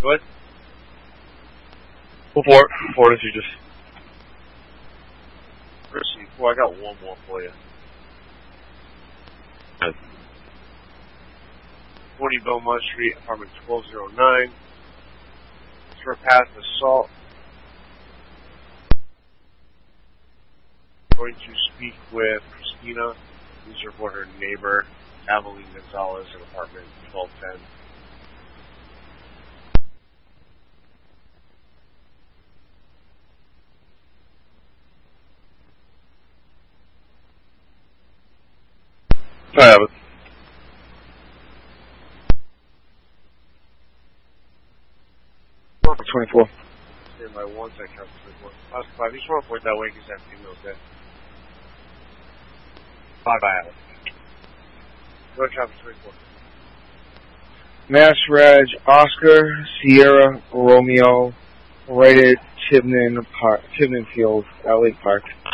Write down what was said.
What? Go for it. Go for it if you just... Well, I got one more for you. 20 Belmont Street, apartment 1209. For past assault. I'm going to speak with Christina. These are for her neighbor, Aveline Gonzalez, in apartment 1210. I have it. 24. Stand by 1 second, 24. I just want to point that way because that female's dead. 5 I have it. Go to traffic 24. Mass Reg Oscar Sierra Romeo, right at Tibnan Field at Lake Park.